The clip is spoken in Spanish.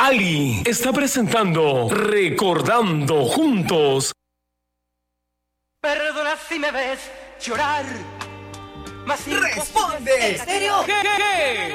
Ali está presentando Recordando Juntos. Perdona si me ves llorar, mas responde. ¿En serio? ¿Qué?